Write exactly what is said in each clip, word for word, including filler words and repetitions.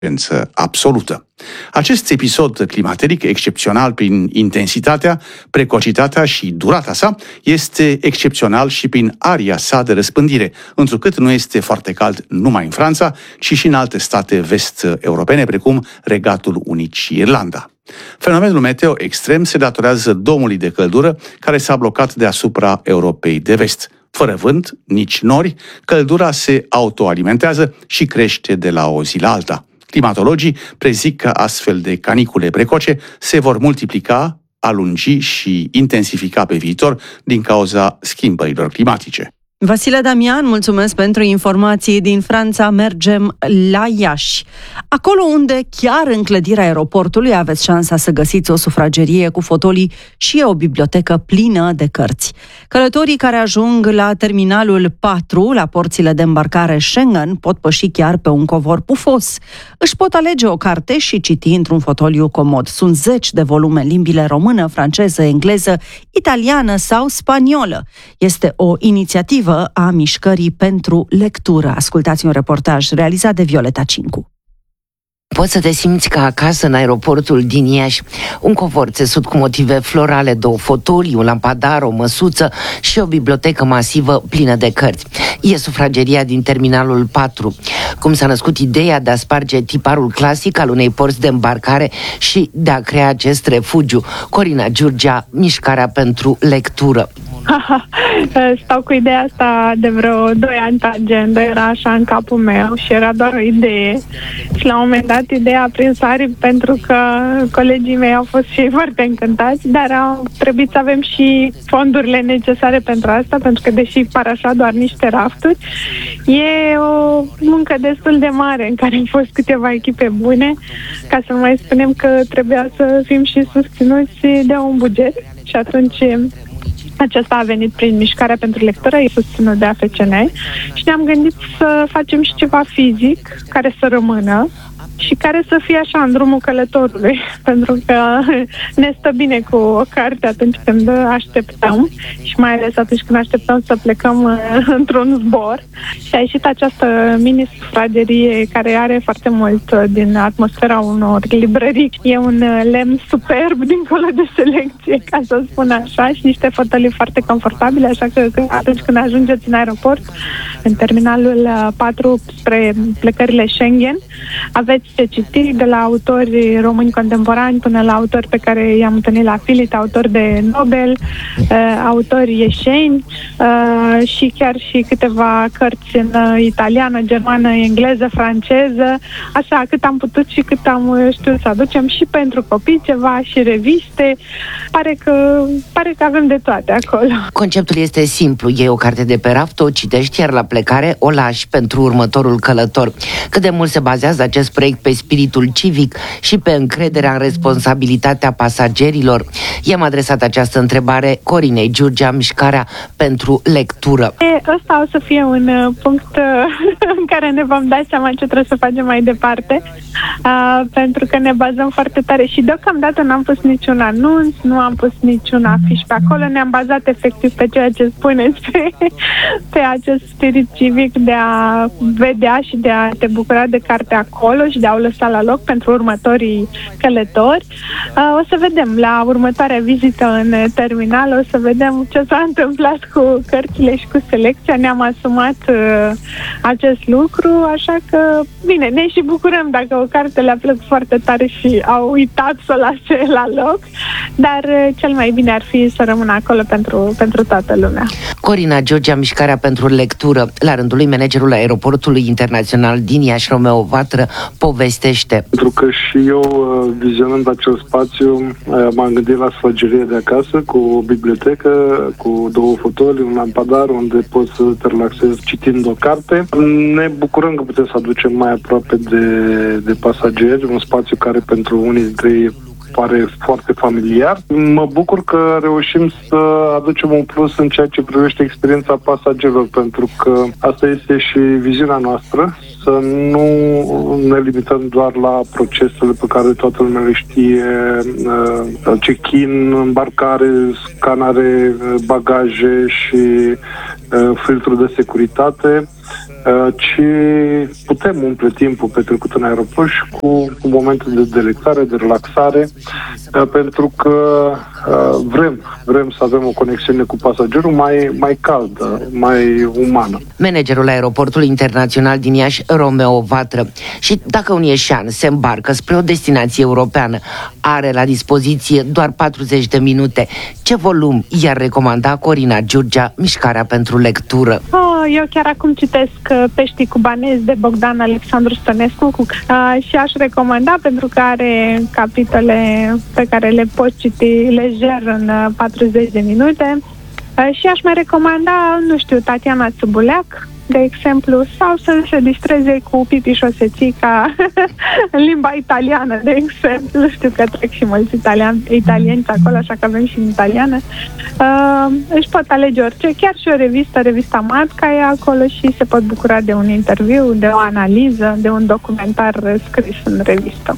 absolută. Acest episod climateric, excepțional prin intensitatea, precocitatea și durata sa, este excepțional și prin aria sa de răspândire, întrucât nu este foarte cald numai în Franța, ci și în alte state vest-europene, precum Regatul Unit și Irlanda. Fenomenul meteo extrem se datorează domului de căldură care s-a blocat deasupra Europei de vest. Fără vânt, nici nori, căldura se autoalimentează și crește de la o zi la alta. Climatologii prezic că astfel de canicule precoce se vor multiplica, alungi și intensifica pe viitor din cauza schimbărilor climatice. Vasile Damian, mulțumesc pentru informații. Din Franța mergem la Iași. Acolo unde chiar în clădirea aeroportului aveți șansa să găsiți o sufragerie cu fotolii și o bibliotecă plină de cărți. Călătorii care ajung la terminalul patru, la porțile de îmbarcare Schengen, pot păși chiar pe un covor pufos. Își pot alege o carte și citi într-un fotoliu comod. Sunt zeci de volume în limbile română, franceză, engleză, italiană sau spaniolă. Este o inițiativă a mișcării pentru lectură. Ascultați un reportaj realizat de Violeta Cincu. Poți să te simți ca acasă în aeroportul din Iași. Un covor țesut cu motive florale, două fotolii, un lampadar, o măsuță și o bibliotecă masivă plină de cărți. E sufrageria din terminalul patru. Cum s-a născut ideea de a sparge tiparul clasic al unei porți de îmbarcare și de a crea acest refugiu? Corina Giurgea, mișcarea pentru lectură. Stau cu ideea asta de vreo doi ani pe agenda, era așa în capul meu și era doar o idee. Și la un moment dat ideea a prins aripi pentru că colegii mei au fost și ei foarte încântați, dar au trebuit să avem și fondurile necesare pentru asta, pentru că deși par așa doar niște rafturi, e o muncă destul de mare în care au fost câteva echipe bune, ca să nu mai spunem că trebuia să fim și susținuți de un buget și atunci acesta a venit prin mișcarea pentru lectură, e susținut de A F C N și ne-am gândit să facem și ceva fizic care să rămână și care să fie așa în drumul călătorului, pentru că ne stă bine cu o carte atunci când așteptăm și mai ales atunci când așteptăm să plecăm într-un zbor. Și a ieșit această mini-sufragerie care are foarte mult din atmosfera unor librării. E un lemn superb dincolo de selecție, ca să spun așa, și niște fotolii foarte confortabile, așa că atunci când ajungeți în aeroport, în terminalul patru spre plecările Schengen, aveți ce citi de la autori români contemporani până la autori pe care i-am întâlnit la Filit, autori de Nobel, uh, autori ieșeni uh, și chiar și câteva cărți în uh, italiană, germană, engleză, franceză, așa cât am putut și cât am știut să aducem și pentru copii ceva și reviste. Pare că, pare că avem de toate acolo. Conceptul este simplu, iei o carte de pe raft, o citești, iar la plecare o lași pentru următorul călător. Cât de mult se bazează acest proiect pe spiritul civic și pe încrederea în responsabilitatea pasagerilor? I-am adresat această întrebare Corinei Giurgea, mișcarea pentru lectură. Ăsta o să fie un uh, punct uh, în care ne vom da seama ce trebuie să facem mai departe, uh, pentru că ne bazăm foarte tare și deocamdată n-am pus niciun anunț, nu am pus niciun afiș pe acolo, ne-am bazat efectiv pe ceea ce spuneți, pe, pe acest spirit civic de a vedea și de a te bucura de carte acolo și de a o lăsa la loc pentru următorii călători. Uh, o să vedem la următoarea vizită în terminal, o să vedem ce s-a întâmplat cu cărțile și cu selecția. Ne-am asumat uh, acest lucru, așa că, bine, ne și bucurăm dacă o carte le-a plăcut foarte tare și au uitat să o lase la loc, dar uh, cel mai bine ar fi să rămână acolo pentru, pentru toată lumea. Corina Giurgea, mișcarea pentru lectură. La rândul lui, managerul aeroportului internațional din Iași, Romeo Vatră, povestește. Pentru că și eu, vizionând acel spațiu, m-am gândit la sufragerie de acasă, cu o bibliotecă, cu două fotolii, un lampadar unde poți să te relaxezi citind o carte. Ne bucurăm că putem să aducem mai aproape de, de pasageri, un spațiu care pentru unii dintre ei pare foarte familiar. Mă bucur că reușim să aducem un plus în ceea ce privește experiența pasagerilor, pentru că asta este și viziunea noastră, să nu ne limităm doar la procesele pe care toată lumea le știe, check-in, îmbarcare, scanare, bagaje și filtrul de securitate, ci putem umple timpul petrecut în aeroport și cu, cu momente de delectare, de relaxare, pentru că vrem, vrem să avem o conexiune cu pasagerul mai, mai caldă, mai umană. Managerul aeroportului internațional din Iași, Romeo Vatră. Și dacă un ieșean se îmbarcă spre o destinație europeană, are la dispoziție doar patruzeci de minute, ce volum i-ar recomanda Corina Giurgea, Mișcarea pentru lectură? Oh, eu chiar acum citesc Peștii cubanezi de Bogdan Alexandru Stănescu uh, și aș recomanda, pentru că are capitole pe care le poți citi lejer în uh, patruzeci de minute uh, și aș mai recomanda, nu știu, Tatiana Țubuleac, de exemplu, sau să se distreze cu Pipi Șosețica în limba italiană, de exemplu. Știu că trec și mulți italieni, italieni pe acolo, așa că avem și în italiană. Uh, își pot alege orice, chiar și o revistă, revista Matca e acolo și se pot bucura de un interviu, de o analiză, de un documentar scris în revistă.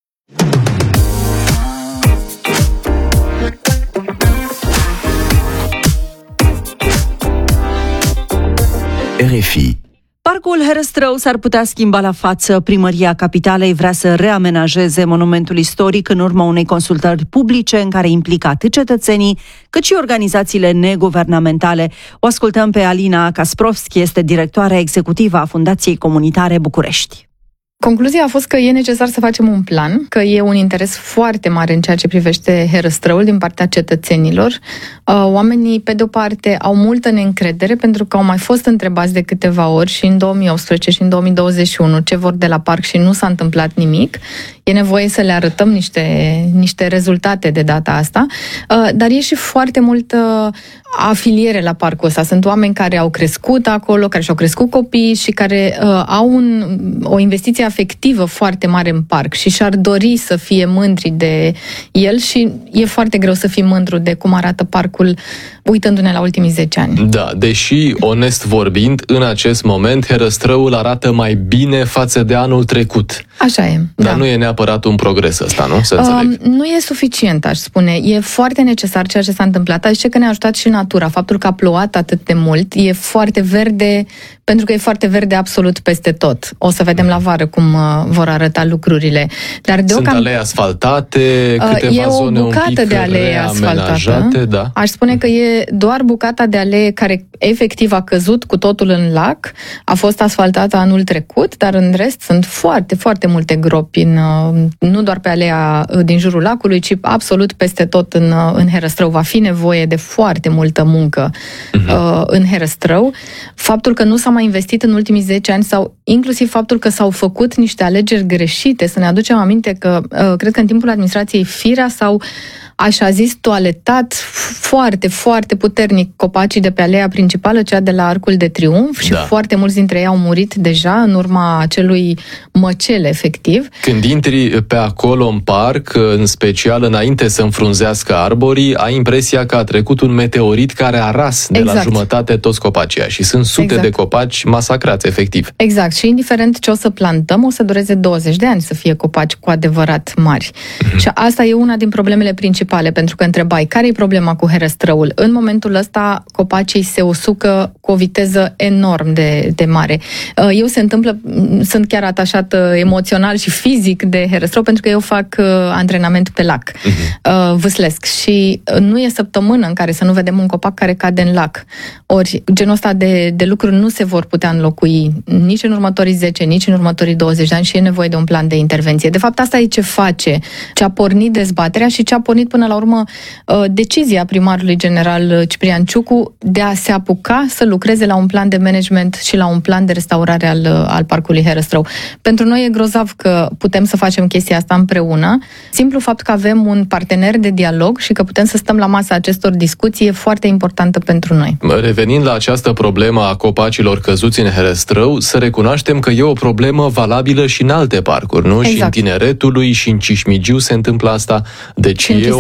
R F I. Parcul Herăstrău s-ar putea schimba la față. Primăria Capitalei vrea să reamenajeze monumentul istoric în urma unei consultări publice în care implică atât cetățenii cât și organizațiile neguvernamentale. O ascultăm pe Alina Kasprovski, este directoarea executivă a Fundației Comunitare București. Concluzia a fost că e necesar să facem un plan, că e un interes foarte mare în ceea ce privește Herăstrăul din partea cetățenilor. Oamenii, pe de-o parte, au multă neîncredere pentru că au mai fost întrebați de câteva ori și în două mii optsprezece și în două mii douăzeci și unu ce vor de la parc și nu s-a întâmplat nimic. E nevoie să le arătăm niște, niște rezultate de data asta, dar e și foarte multă afiliere la parcul ăsta. Sunt oameni care au crescut acolo, care și-au crescut copii și care uh, au un, o investiție afectivă foarte mare în parc și și-ar dori să fie mândri de el și e foarte greu să fii mândru de cum arată parcul uitându-ne la ultimii zece ani. Da, deși, onest vorbind, în acest moment Herăstrăul arată mai bine față de anul trecut. Așa e, Dar da. nu e neapărat un progres ăsta, nu? Să înțeleg. Uh, nu e suficient, aș spune. E foarte necesar ceea ce s-a întâmplat. Aș zice că ne-a ajutat și natura. Faptul că a plouat atât de mult, e foarte verde, pentru că e foarte verde absolut peste tot. O să vedem la vară cum uh, vor arăta lucrurile. Dar Sunt alei asfaltate, câteva e o zone un pic de alee asfaltată. Da. Aș spune că e doar bucata de alee care efectiv a căzut cu totul în lac. A fost asfaltată anul trecut, dar în rest sunt foarte, foarte multe gropi, în, nu doar pe alea din jurul lacului, ci absolut peste tot în, în Herăstrău. Va fi nevoie de foarte multă muncă uh-huh. uh, în Herăstrău. Faptul că nu s-a mai investit în ultimii zece ani sau inclusiv faptul că s-au făcut niște alegeri greșite, să ne aducem aminte că uh, cred că în timpul administrației Firea s-au așa zis, toaletat foarte, foarte puternic copacii de pe alea principală, cea de la Arcul de Triunf și da. foarte mulți dintre ei au murit deja în urma acelui măcel efectiv. Când intri pe acolo în parc, în special înainte să înfrunzească arborii, ai impresia că a trecut un meteorit care a ras de exact. la jumătate toți copacii și sunt sute exact. de copaci masacrați efectiv. Exact. Și indiferent ce o să plantăm, o să dureze douăzeci de ani să fie copaci cu adevărat mari. Mm-hmm. Și asta e una din problemele principale. Pentru că întrebai, care e problema cu Herăstrăul? În momentul ăsta, copacii se usucă cu o viteză enorm de, de mare. Eu se întâmplă, sunt chiar atașată emoțional și fizic de Herăstrău, pentru că eu fac antrenament pe lac. Uh-huh. Vâslesc. Și nu e săptămână în care să nu vedem un copac care cade în lac. Ori, genul ăsta de, de lucruri nu se vor putea înlocui nici în următorii zece, nici în următorii douăzeci de ani și e nevoie de un plan de intervenție. De fapt, asta e ce face, ce a pornit dezbaterea și ce a pornit până la urmă decizia primarului general Ciprian Ciucu de a se apuca să lucreze la un plan de management și la un plan de restaurare al, al parcului Herăstrău. Pentru noi e grozav că putem să facem chestia asta împreună. Simplu fapt că avem un partener de dialog și că putem să stăm la masa acestor discuții e foarte importantă pentru noi. Revenind la această problemă a copacilor căzuți în Herăstrău, să recunoaștem că e o problemă valabilă și în alte parcuri, nu? Exact. Și în Tineretului și în Cismigiu se întâmplă asta. Deci e o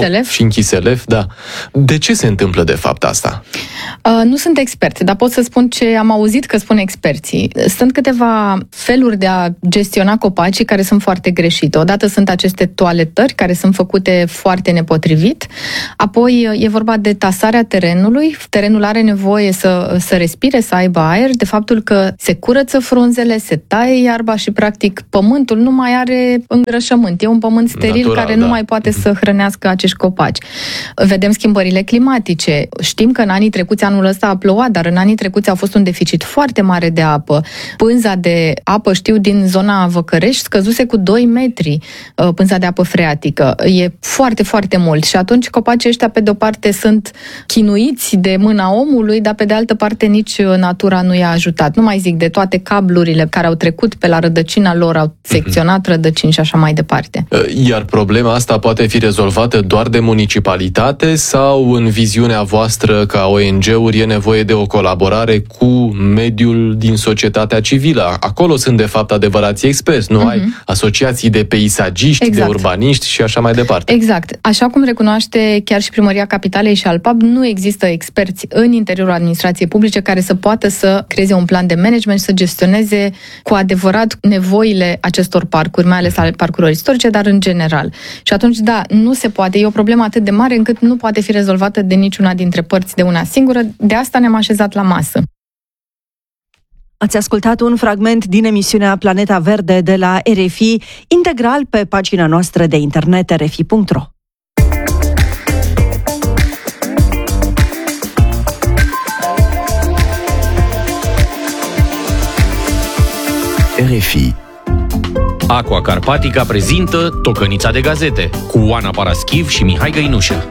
Chiselef. Și în Chiselef, da. De ce se întâmplă de fapt asta? Uh, nu sunt expert, dar pot să spun ce am auzit că spun experții. Sunt câteva feluri de a gestiona copacii care sunt foarte greșite. Odată sunt aceste toaletări care sunt făcute foarte nepotrivit, apoi e vorba de tasarea terenului. Terenul are nevoie să, să respire, să aibă aer, de faptul că se curăță frunzele, se taie iarba și practic pământul nu mai are îngrășământ. E un pământ steril natural, care da. nu mai poate să hrănească acești copaci. Vedem schimbările climatice. Știm că în anii trecuți, anul ăsta a plouat, dar în anii trecuți a fost un deficit foarte mare de apă. Pânza de apă, știu, din zona Văcărești scăzuse cu doi metri, pânza de apă freatică. E foarte, foarte mult. Și atunci copacii ăștia, pe de-o parte, sunt chinuiți de mâna omului, dar pe de altă parte nici natura nu i-a ajutat. Nu mai zic de toate cablurile care au trecut pe la rădăcina lor, au secționat rădăcini și așa mai departe. Iar problema asta poate fi rezolvată doar de municipalitate sau, în viziunea voastră ca O N G-uri, e nevoie de o colaborare cu mediul din societatea civilă? Acolo sunt, de fapt, adevărații experți, nu? Uh-huh. Ai asociații de peisagiști, exact. de urbaniști și așa mai departe. Exact. Așa cum recunoaște chiar și Primăria Capitalei și Alpab, nu există experți în interiorul administrației publice care să poată să creeze un plan de management și să gestioneze cu adevărat nevoile acestor parcuri, mai ales ale parcurilor istorice, dar în general. Și atunci, da, nu se poate. E o problemă atât de mare încât nu poate fi rezolvată de niciuna dintre părți de una singură. De asta ne-am așezat la masă. Ați ascultat un fragment din emisiunea Planeta Verde de la R F I, integral pe pagina noastră de internet r f i punct r o. R F I. Aqua Carpatica prezintă Tocănița de gazete cu Oana Paraschiv și Mihai Găinușă.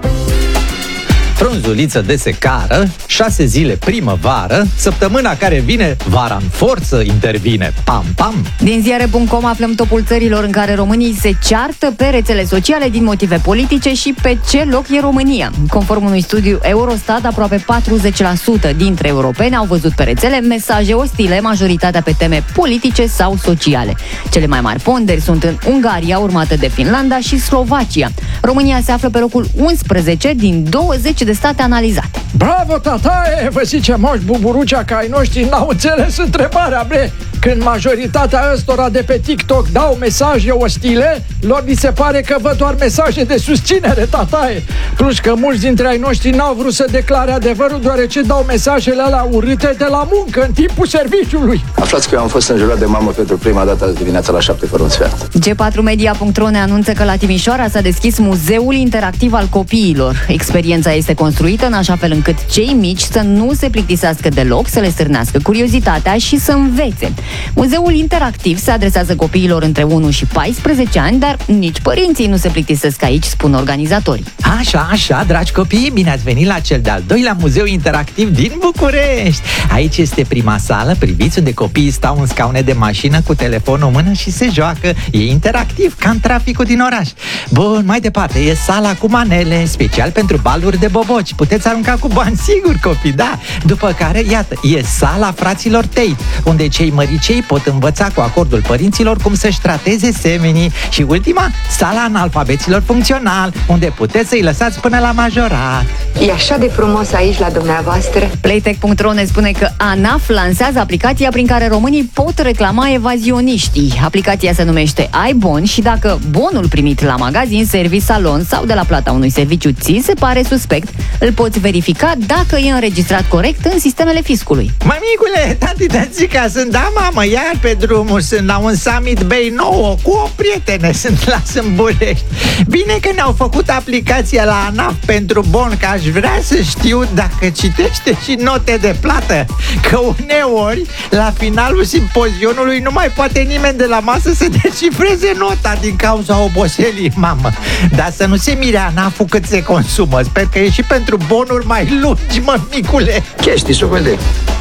Frunzuliță de secară, șase zile primăvară, săptămâna care vine, vara în forță intervine. Pam, pam! Din ziare punct com aflăm topul țărilor în care românii se ceartă pe rețele sociale din motive politice și pe ce loc e România. Conform unui studiu Eurostat, aproape patruzeci la sută dintre europeni au văzut pe rețele mesaje ostile, majoritatea pe teme politice sau sociale. Cele mai mari ponderi sunt în Ungaria, urmată de Finlanda și Slovacia. România se află pe locul unsprezece din douăzeci de state analizate. Bravo, tataie! Vă zice moș buburucea că ai noștri n-au înțeles întrebarea, bre! Când majoritatea ăstora de pe TikTok dau mesaje ostile, lor li se pare că văd doar mesaje de susținere, tataie! Plus că mulți dintre ai noștri n-au vrut să declare adevărul, deoarece dau mesajele alea urâte de la muncă în timpul serviciului. Aflați că eu am fost înjurat de mamă pentru prima dată azi dimineața la șapte fără un sfert. G patru media punct r o ne anunță că la Timișoara s-a deschis Muzeul Interactiv al Copiilor. Experiența este construită în așa fel încât cei mici să nu se plictisească deloc, să le stârnească curiozitatea și să învețe. Muzeul Interactiv se adresează copiilor între unu și paisprezece ani, dar nici părinții nu se plictisesc aici, spun organizatorii. Așa, așa, dragi copii, bine ați venit la cel de-al doilea Muzeu Interactiv din București. Aici este prima sală, priviți, unde copiii stau în scaune de mașină cu telefonul în mână și se joacă. E interactiv, ca în traficul din oraș. Bun, mai departe, e sala cu manele, special pentru baluri de boboci. Puteți arunca cu bani, sigur, copii, da. După care, iată, e sala fraților Tate, unde cei măricei pot învăța cu acordul părinților cum să-și trateze semenii. Și ultima, sala analfabeților funcțional, unde puteți să-i lăsați până la majorat. E așa de frumos aici la dumneavoastră. Playtech punct r o ne spune că ANAF lansează aplicația prin care românii pot reclama evazioniștii. Aplicația se numește iBon și dacă bonul primit la magazin, service, salon sau de la plata unui serviciu ți se pare suspect, îl poți verifica dacă e înregistrat corect în sistemele fiscului. Mămicule, tati, tățica, sunt, da, mamă, iar pe drumul, sunt la un summit Bay nouă cu o prietenă, sunt la Sâmbulești. Bine că ne-au făcut aplicația la ANAF pentru bon, că aș vrea să știu dacă citește și note de plată, că uneori, la finalul simpozionului, nu mai poate nimeni de la masă să decifreze nota din cauza oboselii, mamă. Dar să nu se mire ANAF-ul cât se consumă, sper că e și pentru bonuri mai lungi, mămicule. Chestii, să vedem.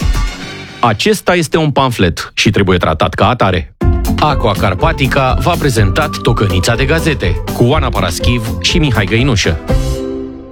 Acesta este un pamflet și trebuie tratat ca atare. Aqua Carpatica v-a prezentat Tocănița de gazete cu Oana Paraschiv și Mihai Găinușă.